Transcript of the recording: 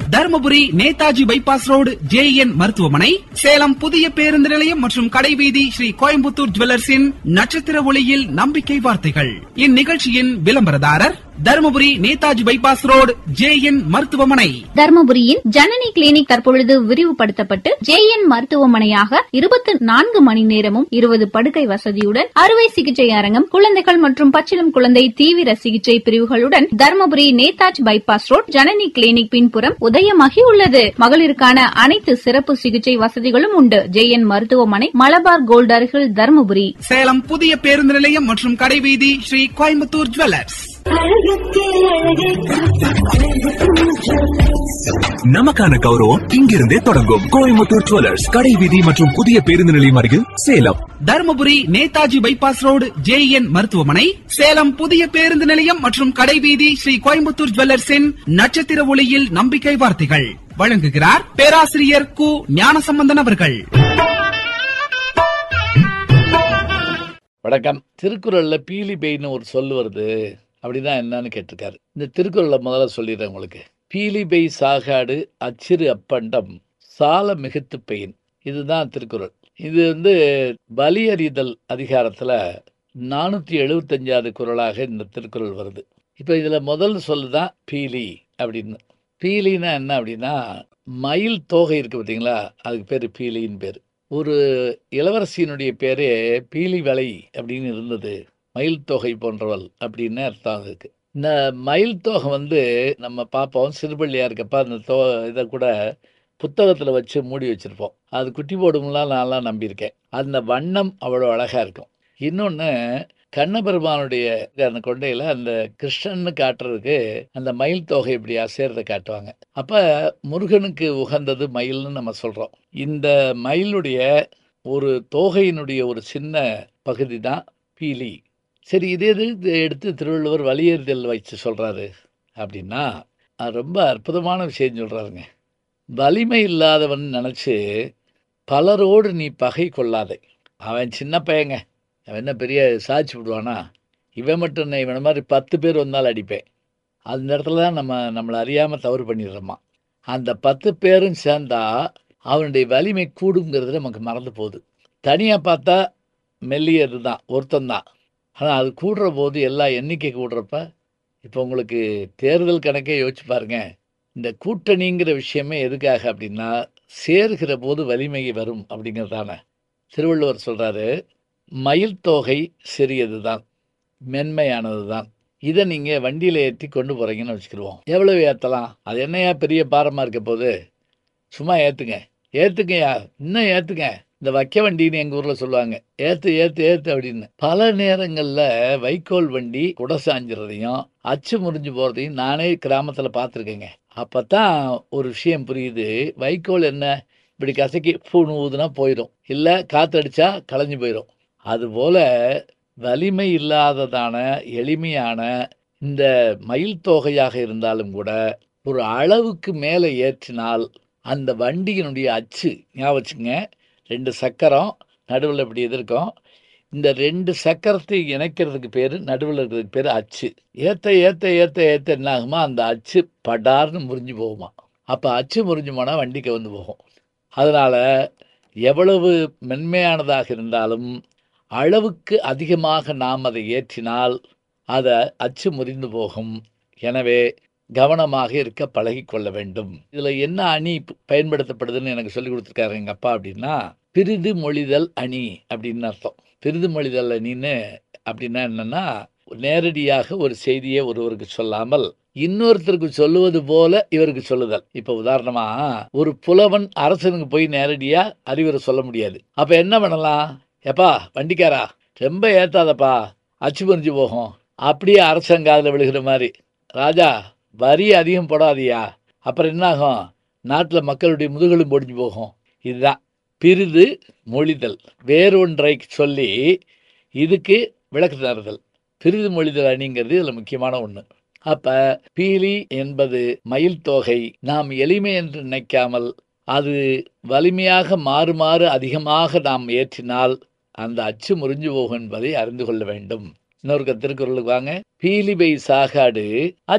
Dharmapuri Netaji bypass road JN மருத்துவமனை, சேலம் புதிய பேருந்து நிலையம் மற்றும் கடைவீதி ஸ்ரீ கோயம்புத்தூர் ஜுவல்லர்ஸின் நட்சத்திர ஒளியில் நம்பிக்கை வார்த்தைகள். இந்நிகழ்ச்சியின் விளம்பரதாரர் Dharmapuri Netaji bypass road JN மருத்துவமனை. தர்மபுரியின் ஜனனி கிளினிக் தற்பொழுது விரிவுபடுத்தப்பட்டு JN மருத்துவமனையாக 24 மணி நேரமும் 20 படுக்கை வசதியுடன் அறுவை சிகிச்சை அரங்கம், குழந்தைகள் மற்றும் பச்சிளம் குழந்தை தீவிர சிகிச்சை பிரிவுகளுடன் Dharmapuri Netaji bypass road Janani clinic பின்புறம் உதயமாகி உள்ளது. மகளிருக்கான அனைத்து சிறப்பு சிகிச்சை வசதிகளும் உண்டு. JN மருத்துவமனை, மலபார் கோல்ட் அருகில், தர்மபுரி. சேலம் புதிய பேருந்து நிலையம் மற்றும் கடைவீதி ஸ்ரீ கோயம்புத்தூர் ஜுவல்லர்ஸ். நமக்கான கௌரவம் இங்கிருந்தே தொடங்கும். கோயம்புத்தூர் ஜுவல்லர்ஸ், கடைவீதி மற்றும் புதிய பேருந்து நிலையம் அருகில், Salem. Dharmapuri Netaji bypass road JN மருத்துவமனை, சேலம் புதிய பேருந்து நிலையம் மற்றும் கடைவீதி ஸ்ரீ கோயம்புத்தூர் ஜுவல்லர்ஸின் நட்சத்திர ஒளியில் நம்பிக்கை வார்த்தைகள். வழங்குகிறார் பேராசிரியர் கு ஞானசம்பந்தன் அவர்கள். வணக்கம். திருக்குறள்ல பீலி பெய்ன்னு ஒரு சொல் வருது, அப்படிதான் என்னன்னு கேட்டிருக்காரு. இந்த திருக்குறளை முதல்ல சொல்லிடுறேன் உங்களுக்கு. பீலி பெய் சாகாடு அச்சிறு அப்பண்டம் சால மிகுத்து பெயின். இதுதான் திருக்குறள். இது பலியறிதல் அதிகாரத்துல 475வது குறளாக இந்த திருக்குறள் வருது. இப்போ இதுல முதல் சொல்லுதான் பீலி அப்படின்னு. பீலின்னா என்ன அப்படின்னா, மயில் தோகை இருக்கு பார்த்தீங்களா, அதுக்கு பேர் பீலின்னு பேர். ஒரு இளவரசியினுடைய பேரே பீலி வலை அப்படின்னு இருந்தது. மயில் தொகை போன்றவள் அப்படின்னு அர்த்தம் இருக்கு. இந்த மயில் தொகை நம்ம பார்ப்போம், சிறுபள்ளியா இருக்கப்ப அந்த இதை கூட புத்தகத்தில் வச்சு மூடி வச்சிருப்போம். அது குட்டி போடும்லாம் நான்லாம் நம்பியிருக்கேன். அந்த வண்ணம் அவ்வளோ அழகா இருக்கும். இன்னொன்று, கண்ணபெருமானுடைய அந்த கொண்டையில் அந்த கிருஷ்ணன்னு காட்டுறதுக்கு அந்த மயில் தொகை இப்படி அசைறதை காட்டுவாங்க. அப்போ முருகனுக்கு உகந்தது மயில்னு நம்ம சொல்கிறோம். இந்த மயிலுடைய ஒரு தோகையினுடைய ஒரு சின்ன பகுதி தான் பீலி. சரி, இதே எடுத்து திருவள்ளுவர் வலியறிதல் வச்சு சொல்கிறாரு அப்படின்னா, ரொம்ப அற்புதமான விஷயம் சொல்கிறாருங்க. வலிமை இல்லாதவன் நினச்சி பலரோடு நீ பகை கொள்ளாதே. அவன் சின்ன பையங்க, அவன் என்ன பெரிய சாட்சி விடுவானா, இவன் மட்டும் என்ன, இவனை மாதிரி 10 பேர் வந்தாலும் அடிப்பேன். அந்த இடத்துல தான் நம்மளை அறியாமல் தவறு பண்ணிடுறோமா. அந்த 10 பேரும் சேர்ந்தா அவனுடைய வலிமை கூடுங்கிறது நமக்கு மறந்து போகுது. தனியாக பார்த்தா மெல்லியது தான், ஒருத்தந்தான். ஆனால் அது கூடுற போது எல்லா எண்ணிக்கை கூடுறப்ப, இப்போ உங்களுக்கு தேர்தல் கணக்கே யோசிச்சு பாருங்க. இந்த கூட்டணிங்கிற விஷயமே எதுக்காக அப்படின்னா, சேர்கிற போது வலிமை வரும் அப்படிங்கிறதான. திருவள்ளுவர் சொல்கிறாரு, மயில் தொகை சிறியது தான், மென்மையானது தான். இதை நீங்கள் வண்டியில் ஏற்றி கொண்டு போகிறீங்கன்னு வச்சுக்கிடுவோம். எவ்வளவு ஏற்றலாம்? அது என்னையா பெரிய பாரமாக இருக்க போது? சும்மா ஏற்றுங்கய்யா, இன்னும் ஏற்றுங்க. இந்த வைக்க வண்டின்னு எங்கள் ஊரில் சொல்லுவாங்க, ஏற்று ஏற்று ஏற்று அப்படின்னு. பல நேரங்களில் வைக்கோல் வண்டி குடை சாஞ்சிறதையும் அச்சு முறிஞ்சு போகிறதையும் நானே கிராமத்தில் பார்த்துருக்கேங்க. அப்போ தான் ஒரு விஷயம் புரியுது. வைக்கோல் என்ன, இப்படி கசக்கி பூணு ஊதுனா போயிடும், இல்லை காற்றடிச்சா களைஞ்சு போயிடும். அதுபோல் வலிமை இல்லாததான எளிமையான இந்த மயில் தொகையாக இருந்தாலும் கூட ஒரு அளவுக்கு மேலே ஏற்றினால் அந்த வண்டியினுடைய அச்சு, ஞாபகம் வச்சுங்க, 2 சக்கரம் நடுவில் இப்படி எதிர்க்கும். இந்த 2 சக்கரத்தை இணைக்கிறதுக்கு பேர், நடுவில் இருக்கிறதுக்கு பேர் அச்சு. ஏற்ற ஏற்ற ஏற்ற ஏற்ற என்ன ஆகுமா, அந்த அச்சு படார்னு முறிஞ்சு போகுமா. அப்போ அச்சு முறிஞ்சு போனால் வண்டிக்கு போகும். அதனால் எவ்வளவு மென்மையானதாக இருந்தாலும் அளவுக்கு அதிகமாக நாம் அதை ஏற்றினால் அதை அச்சு முறிந்து போகும். எனவே கவனமாக இருக்க பழகி கொள்ள வேண்டும். இதில் என்ன அணி பயன்படுத்தப்படுதுன்னு எனக்கு சொல்லி கொடுத்துருக்காரு எங்கள் அப்பா. அப்படின்னா, பிரிது மொழிதல் அணி அப்படின்னு அர்த்தம். பிரிது மொழிதல் அணின்னு அப்படின்னா என்னன்னா, நேரடியாக ஒரு செய்தியை ஒருவருக்கு சொல்லாமல் இன்னொருத்தருக்கு சொல்லுவது போல இவருக்கு சொல்லுதல். இப்போ உதாரணமா, ஒரு புலவன் அரசனுக்கு போய் நேரடியா அறிவுரை சொல்ல முடியாது. அப்ப என்ன பண்ணலாம்? எப்பா வண்டிக்காரா, ரொம்ப ஏத்தாதப்பா, அச்சு புரிஞ்சு போகும். அப்படியே அரசங்காதில் விழுகிற மாதிரி, ராஜா வரி அதிகம் போடாதியா, அப்புறம் என்ன ஆகும், நாட்டில் மக்களுடைய முதுகலும் பொடிஞ்சு போகும். இதுதான் பிரிது மொழிதல். வேறொன்றை சொல்லி இதுக்கு விளக்கு தருதல். பிரிது மொழிதல் அணிங்கிறது இதில் முக்கியமான ஒன்று. அப்ப பீலி என்பது மயில் தொகை. நாம் எளிமை என்று நினைக்காமல் அது வலிமையாக மாறுமாறு அதிகமாக நாம் ஏற்றினால் அந்த அச்சு முறிஞ்சு போகும் என்பதை அறிந்து கொள்ள வேண்டும். இன்னொரு திருக்குறளுக்கு வாங்க. பீலிபை சாகாடு